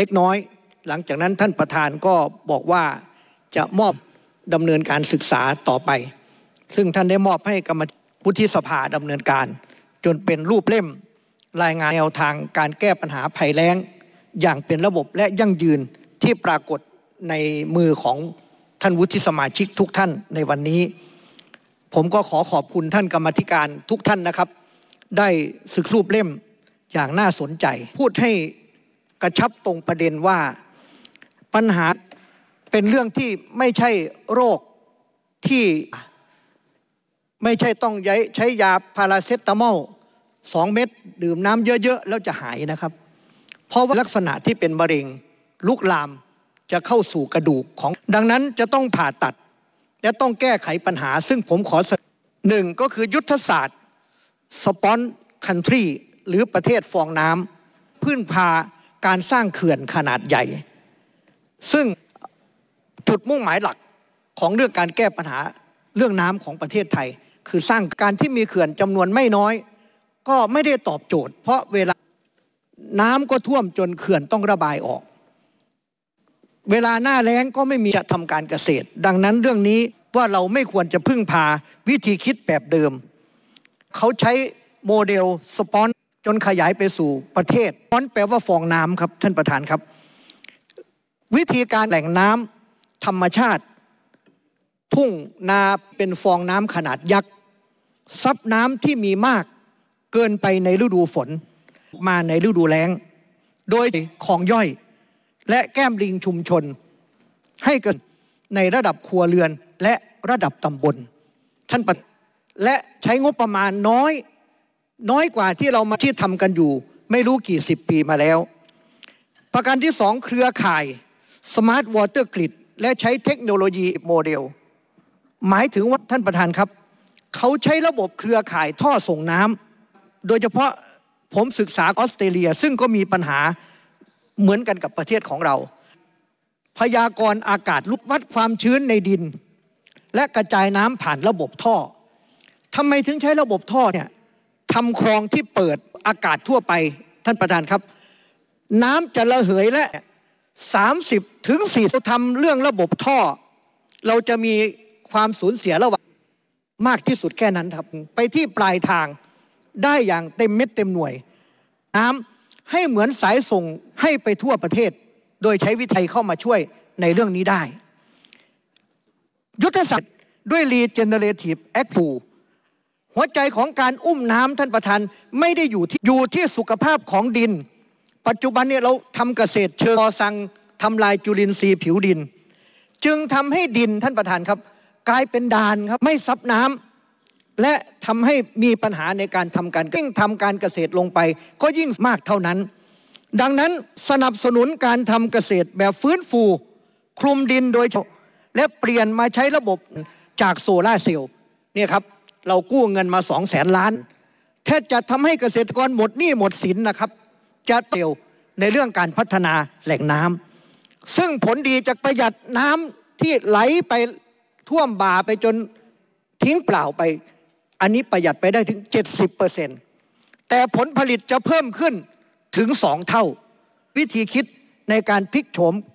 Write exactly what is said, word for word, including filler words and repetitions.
ล็กน้อยหลังจากนั้นท่านประธานก็บอกว่าจะมอบดำเนินการศึกษาต่อไปซึ่งท่านได้มอบให้กรรมวุฒิสภาดำเนินการจนเป็นรูปเล่มรายงานแนวทางการแก้ปัญหาภัยแล้งอย่างเป็นระบบและยั่งยืนที่ปรากฏในมือของท่านวุฒิสมาชิกทุกท่านในวันนี้ผมก็ขอขอบคุณท่านกรรมาธิการทุกท่านนะครับได้ศึกษารูปเล่มอย่างน่าสนใจพูดให้กระชับตรงประเด็นว่าปัญหาเป็นเรื่องที่ไม่ใช่โรคที่ไม่ใช่ต้องใช้ยาพาราเซตามอลสองเม็ดดื่มน้ำเยอะๆแล้วจะหายนะครับเพราะว่าลักษณะที่เป็นมะเร็งลุกลามจะเข้าสู่กระดูกของดังนั้นจะต้องผ่าตัดและต้องแก้ไขปัญหาซึ่งผมขอหนึ่งก็คือยุทธศาสตร์สปอนคันทรีหรือประเทศฟองน้ำพึ่งพาการสร้างเขื่อนขนาดใหญ่ซึ่งจุดมุ่งหมายหลักของเรื่องการแก้ปัญหาเรื่องน้ำของประเทศไทยคือสร้างการที่มีเขื่อนจำนวนไม่น้อยก็ไม่ได้ตอบโจทย์เพราะเวลาน้ำก็ท่วมจนเขื่อนต้องระบายออกเวลาหน้าแล้งก็ไม่มีจะทำการเกษตรดังนั้นเรื่องนี้ว่าเราไม่ควรจะพึ่งพาวิธีคิดแบบเดิมเขาใช้โมเดลสปอนจนขยายไปสู่ประเทศสปอนแปลว่าฟองน้ำครับท่านประธานครับวิธีการแหล่งน้ำธรรมชาติทุ่งนาเป็นฟองน้ำขนาดยักษ์ซับน้ำที่มีมากเกินไปในฤดูฝนมาในฤดูแล้งโดยคลองย่อยและแก้มลิงชุมชนให้เกิดในระดับครัวเรือนและระดับตำบลท่านประและใช้งบประมาณน้อยน้อยกว่าที่เรามาที่ทำกันอยู่ไม่รู้กี่สิบปีมาแล้วประการที่สองเครือข่ายสมาร์ทวอเตอร์กริดและใช้เทคโนโลยีโมเดลหมายถึงว่าท่านประธานครับเขาใช้ระบบเครือข่ายท่อส่งน้ำโดยเฉพาะผมศึกษาออสเตรเลียซึ่งก็มีปัญหาเหมือนกันกับประเทศของเราพยากรณ์อากาศลุกวัดความชื้นในดินและกระจายน้ำผ่านระบบท่อทำไมถึงใช้ระบบท่อเนี่ยทำคลองที่เปิดอากาศทั่วไปท่านประธานครับน้ำจะระเหยและสามสิบถึงสี่สิบทำเรื่องระบบท่อเราจะมีความสูญเสียระหว่างมากที่สุดแค่นั้นครับไปที่ปลายทางได้อย่างเต็มเม็ดเต็มหน่วยน้ำให้เหมือนสายส่งให้ไปทั่วประเทศโดยใช้วิธีเข้ามาช่วยในเรื่องนี้ได้ยุทธศาสตร์ด้วย Regenerative Ag หัวใจของการอุ้มน้ำท่านประธานไม่ได้อยู่ที่อยู่ที่สุขภาพของดินปัจจุบันเนี่ยเราทำเกษตรเชิงก่อสร้างทำลายจุลินทรีย์ผิวดินจึงทำให้ดินท่านประธานครับกลายเป็นด่านครับไม่ซับน้ำและทำให้มีปัญหาในการทำการยิ่งทำการเกษตรลงไปก็ยิ่งมากเท่านั้นดังนั้นสนับสนุนการทำเกษตรแบบฟื้นฟูคลุมดินโดยและเปลี่ยนมาใช้ระบบจากโซล่าร์เซลล์เนี่ยครับเรากู้เงินมาสองแสนล้านแทบจะทำให้เกษตรกรหมดหนี้หมดสินนะครับจะเตียวในเรื่องการพัฒนาแหล่งน้ำซึ่งผลดีจากประหยัดน้ำที่ไหลไปท่วมบ่าไปจนทิ้งเปล่าไปอันนี้ประหยัดไปได้ถึง เจ็ดสิบเปอร์เซ็นต์ แต่ผลผลิตจะเพิ่มขึ้นถึงสองเท่าวิธีคิดในการพลิกโฉม